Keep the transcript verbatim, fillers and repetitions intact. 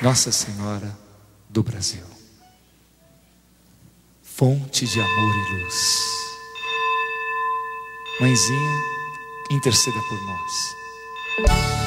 Nossa Senhora do Brasil, fonte de amor e luz. Mãezinha, interceda por nós.